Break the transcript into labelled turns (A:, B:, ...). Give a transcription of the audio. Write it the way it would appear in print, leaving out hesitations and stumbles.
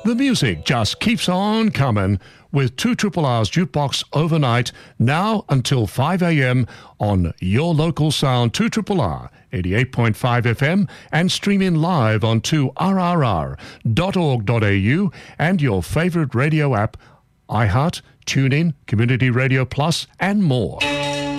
A: The music just keeps on coming with 2RRR's Jukebox Overnight, now until 5 a.m. on your local sound 2RRR 88.5 FM and streaming live on 2rrr.org.au and your favourite radio app, iHeart, TuneIn, Community Radio Plus and more.